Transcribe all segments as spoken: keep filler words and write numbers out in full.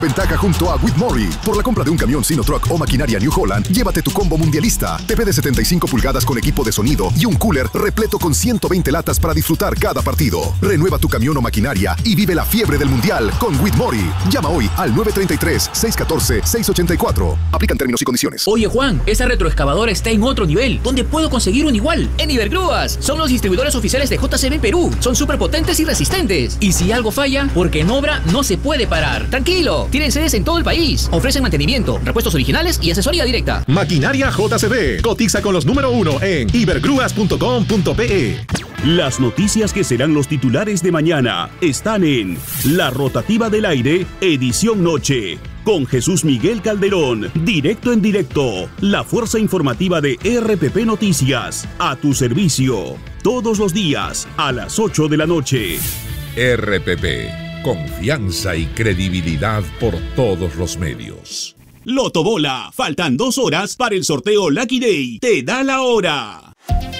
Ventaja junto a Whitmore. Por la compra de un camión Sinotruk o maquinaria New Holland, llévate tu combo mundialista. T V de setenta y cinco pulgadas con equipo de sonido y un cooler repleto con ciento veinte latas para disfrutar cada partido. Renueva tu camión o maquinaria y vive la fiebre del mundial con Whitmore. Llama hoy al nueve tres tres, seis uno cuatro, seis ocho cuatro. Aplican términos y condiciones. Oye Juan, esa retroexcavadora está en otro nivel. ¿Dónde puedo conseguir un igual? En Ibergrúas. Son los distribuidores oficiales de J C B Perú. Son súper potentes y resistentes. Y si algo falla, porque en obra no se puede parar. Tranquilo, tienen sedes en todo el país. Ofrecen mantenimiento, repuestos originales y asesoría directa. Maquinaria J C B. Cotiza con los número uno en ibergrúas punto com punto pe. Las noticias que serán los titulares de mañana están en La Rotativa del Aire, edición noche. Con Jesús Miguel Calderón, directo en directo. La fuerza informativa de R P P Noticias. A tu servicio. Todos los días a las ocho de la noche. R P P. Confianza y credibilidad por todos los medios. Lotobola. Faltan dos horas para el sorteo Lucky Day. Te da la hora.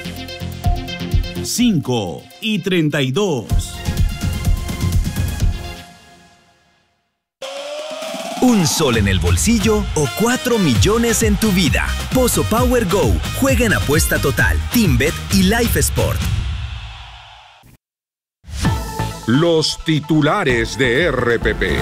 cinco y treinta y dos. Un sol en el bolsillo o cuatro millones en tu vida. Pozo Power Go. Juega en apuesta total, TeamBet y Life Sport. Los titulares de R P P.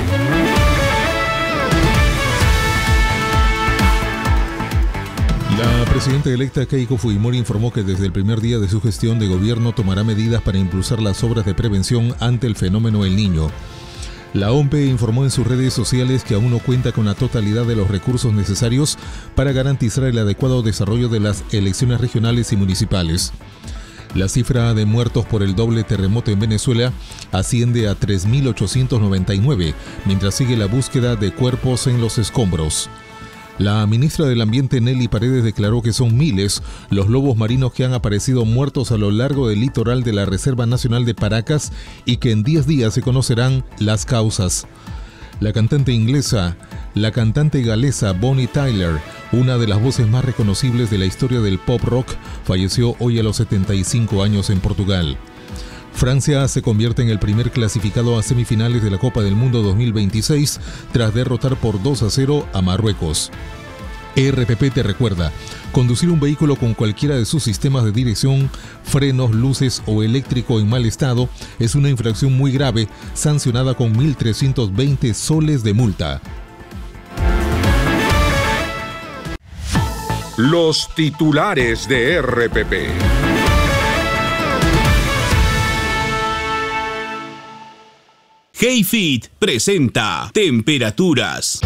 La presidenta electa Keiko Fujimori informó que desde el primer día de su gestión de gobierno tomará medidas para impulsar las obras de prevención ante el fenómeno El Niño. La O M P E informó en sus redes sociales que aún no cuenta con la totalidad de los recursos necesarios para garantizar el adecuado desarrollo de las elecciones regionales y municipales. La cifra de muertos por el doble terremoto en Venezuela asciende a tres mil ochocientos noventa y nueve, mientras sigue la búsqueda de cuerpos en los escombros. La ministra del Ambiente Nelly Paredes declaró que son miles los lobos marinos que han aparecido muertos a lo largo del litoral de la Reserva Nacional de Paracas y que en diez días se conocerán las causas. La cantante inglesa, la cantante galesa Bonnie Tyler, una de las voces más reconocibles de la historia del pop rock, falleció hoy a los setenta y cinco años en Portugal. Francia se convierte en el primer clasificado a semifinales de la Copa del Mundo dos mil veintiséis tras derrotar por dos a cero a Marruecos. R P P te recuerda, conducir un vehículo con cualquiera de sus sistemas de dirección, frenos, luces o eléctrico en mal estado es una infracción muy grave, sancionada con mil trescientos veinte soles de multa. Los titulares de R P P. HeyFit presenta temperaturas.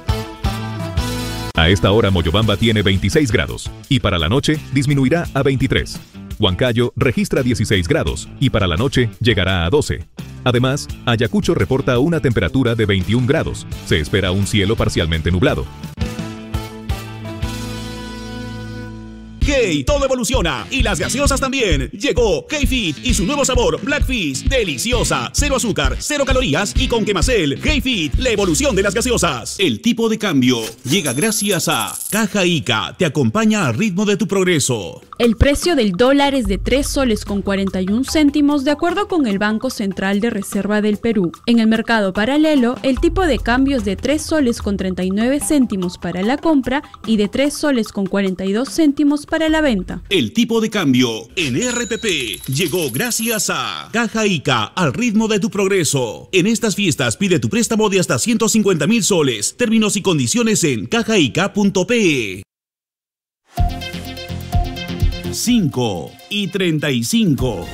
A esta hora Moyobamba tiene veintiséis grados y para la noche disminuirá a veintitrés. Huancayo registra dieciséis grados y para la noche llegará a doce. Además, Ayacucho reporta una temperatura de veintiún grados. Se espera un cielo parcialmente nublado. Hey, todo evoluciona y las gaseosas también. Llegó HeyFit y su nuevo sabor Blackfish, deliciosa, cero azúcar, cero calorías y con Quemacel. HeyFit, la evolución de las gaseosas. El tipo de cambio llega gracias a Caja Ica, te acompaña al ritmo de tu progreso. El precio del dólar es de tres soles con cuarenta y un céntimos de acuerdo con el Banco Central de Reserva del Perú. En el mercado paralelo, el tipo de cambio es de tres soles con treinta y nueve céntimos para la compra y de tres soles con cuarenta y dos céntimos para la venta. El tipo de cambio en R P P llegó gracias a Caja Ica, al ritmo de tu progreso. En estas fiestas pide tu préstamo de hasta ciento cincuenta mil soles. Términos y condiciones en cajaica punto pe. cinco y treinta y cinco.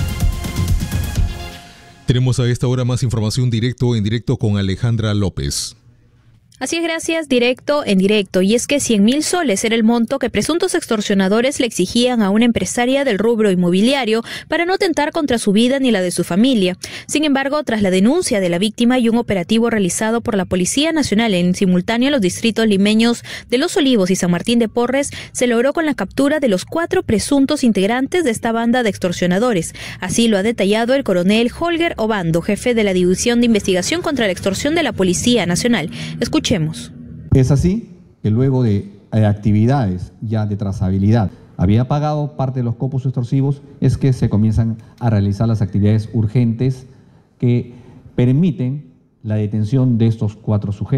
Tenemos a esta hora más información directo en directo con Alejandra López. Así es, gracias, directo en directo. Y es que cien mil soles era el monto que presuntos extorsionadores le exigían a una empresaria del rubro inmobiliario para no atentar contra su vida ni la de su familia. Sin embargo, tras la denuncia de la víctima y un operativo realizado por la Policía Nacional en simultáneo en los distritos limeños de Los Olivos y San Martín de Porres, se logró con la captura de los cuatro presuntos integrantes de esta banda de extorsionadores. Así lo ha detallado el coronel Holger Obando, jefe de la División de Investigación contra la Extorsión de la Policía Nacional. Escuchemos. Es así que luego de eh, actividades ya de trazabilidad, había pagado parte de los copos extorsivos, es que se comienzan a realizar las actividades urgentes que permiten la detención de estos cuatro sujetos.